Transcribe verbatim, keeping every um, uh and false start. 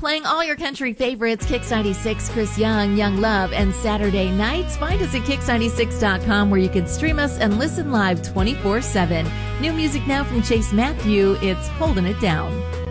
Playing all your country favorites, Kix ninety-six, Chris Young, Young Love, and Saturday Nights. Find us at kix ninety-six dot com where you can stream us and listen live twenty-four seven. New music now from Chase Matthew. It's Holding It Down.